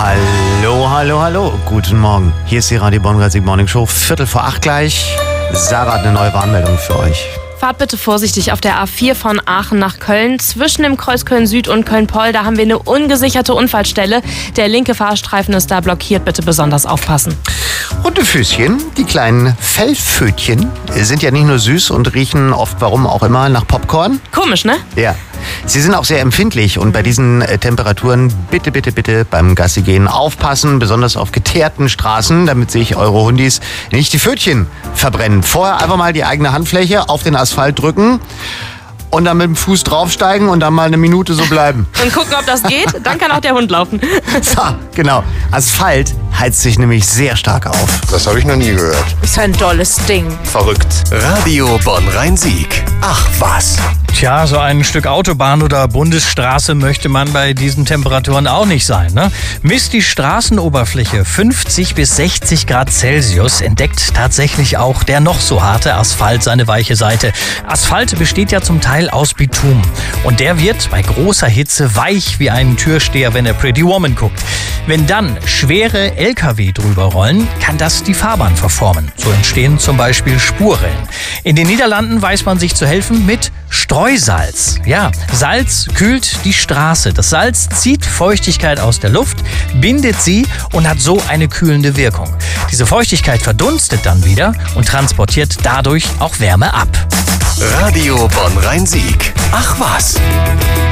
Hallo, hallo, hallo. Guten Morgen. Hier ist die Radio Bonn Morning Show. 7:45 gleich. Sarah hat eine neue Warnmeldung für euch. Fahrt bitte vorsichtig auf der A4 von Aachen nach Köln. Zwischen dem Kreuz Köln-Süd und Köln-Poll, da haben wir eine ungesicherte Unfallstelle. Der linke Fahrstreifen ist da blockiert. Bitte besonders aufpassen. Hundefüßchen, die kleinen Fellpfötchen, sind ja nicht nur süß und riechen oft, warum auch immer, nach Popcorn. Komisch, ne? Ja. Sie sind auch sehr empfindlich und bei diesen Temperaturen bitte, bitte, bitte beim Gassi gehen aufpassen, besonders auf geteerten Straßen, damit sich eure Hundis nicht die Pfötchen verbrennen. Vorher einfach mal die eigene Handfläche auf den Asphalt drücken und dann mit dem Fuß draufsteigen und dann mal eine Minute so bleiben. Und gucken, ob das geht, dann kann auch der Hund laufen. So, genau. Asphalt heizt sich nämlich sehr stark auf. Das habe ich noch nie gehört. Ist ein tolles Ding. Verrückt. Radio Bonn-Rhein-Sieg. Ach was. Tja, so ein Stück Autobahn oder Bundesstraße möchte man bei diesen Temperaturen auch nicht sein, ne? Misst die Straßenoberfläche 50 bis 60 Grad Celsius, entdeckt tatsächlich auch der noch so harte Asphalt seine weiche Seite. Asphalt besteht ja zum Teil aus Bitumen und der wird bei großer Hitze weich wie ein Türsteher, wenn er Pretty Woman guckt. Wenn dann schwere LKW drüber rollen, kann das die Fahrbahn verformen. So entstehen zum Beispiel Spurrillen. In den Niederlanden weiß man sich zu helfen mit Streusalz. Ja, Salz kühlt die Straße. Das Salz zieht Feuchtigkeit aus der Luft, bindet sie und hat so eine kühlende Wirkung. Diese Feuchtigkeit verdunstet dann wieder und transportiert dadurch auch Wärme ab. Radio Bonn-Rhein-Sieg. Ach was.